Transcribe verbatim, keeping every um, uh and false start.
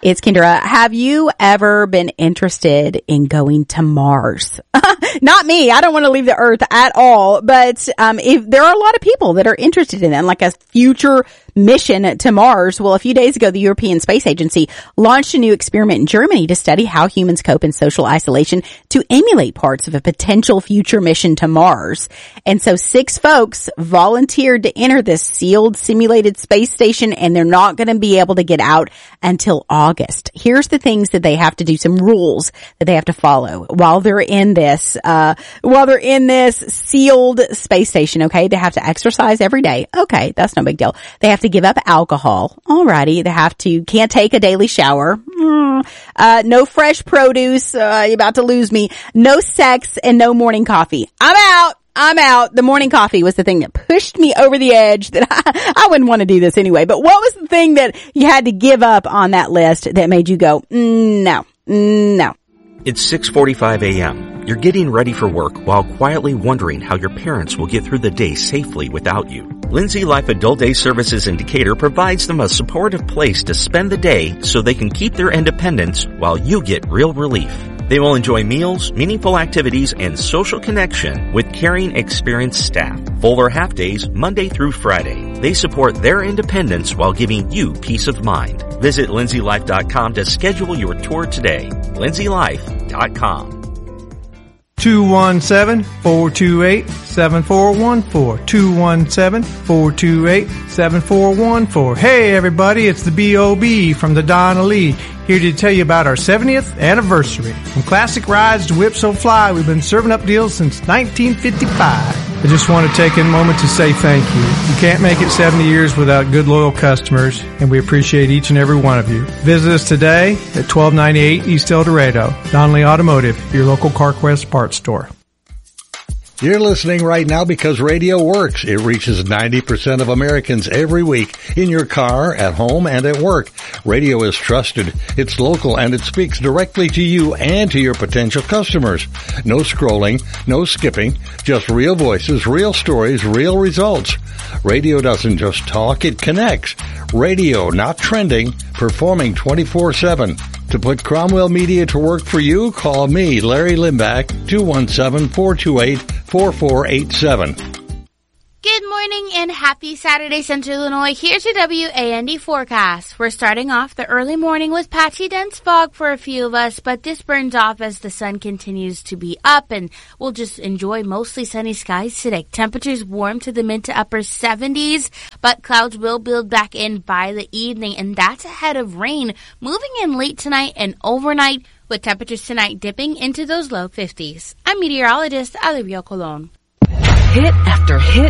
It's Kendra. Have you ever been interested in going to Mars? Not me. I don't want to leave the Earth at all. But um if there are a lot of people that are interested in that, like a future mission to Mars. Well, a few days ago, the European Space Agency launched a new experiment in Germany to study how humans cope in social isolation to emulate parts of a potential future mission to Mars. And so six folks volunteered to enter this sealed simulated space station, and they're not going to be able to get out until August. Here's the things that they have to do, some rules that they have to follow while they're in this, uh, while they're in this sealed space station. Okay. They have to exercise every day. Okay. That's no big deal. They have to give up alcohol. Alrighty. They have to, can't take a daily shower. Mm. Uh, no fresh produce. Uh, you're about to lose me. No sex and no morning coffee. I'm out. I'm out. The morning coffee was the thing that pushed me over the edge that I, I wouldn't want to do this anyway. But what was the thing that you had to give up on that list that made you go, mm, no, mm, no? It's six forty-five a.m. You're getting ready for work while quietly wondering how your parents will get through the day safely without you. Lindsay Life Adult Day Services in Decatur provides them a supportive place to spend the day so they can keep their independence while you get real relief. They will enjoy meals, meaningful activities, and social connection with caring, experienced staff. Full or half days, Monday through Friday. They support their independence while giving you peace of mind. Visit lindsay life dot com to schedule your tour today. lindsay life dot com. two one seven, four two eight, seven four one four. two one seven, four two eight, seven four one four. Hey everybody, it's the B O B from the Donna Lee, here to tell you about our seventieth anniversary. From classic rides to Whip So Fly, we've been serving up deals since nineteen fifty-five. I just want to take a moment to say thank you. You can't make it seventy years without good, loyal customers, and we appreciate each and every one of you. Visit us today at twelve ninety-eight East El Dorado. Donnelly Automotive, your local CarQuest parts store. You're listening right now because radio works. It reaches ninety percent of Americans every week in your car, at home, and at work. Radio is trusted. It's local, and it speaks directly to you and to your potential customers. No scrolling, no skipping, just real voices, real stories, real results. Radio doesn't just talk, it connects. Radio, not trending, performing twenty-four seven. To put Cromwell Media to work for you, call me, Larry Limbach, two one seven, four two eight, four four eight seven. Good morning and happy Saturday, Central Illinois. Here's your W A N D forecast. We're starting off the early morning with patchy dense fog for a few of us, but this burns off as the sun continues to be up, and we'll just enjoy mostly sunny skies today. Temperatures warm to the mid to upper seventies, but clouds will build back in by the evening, and that's ahead of rain moving in late tonight and overnight, with temperatures tonight dipping into those low fifties. I'm meteorologist Olivia Colon. Hit after hit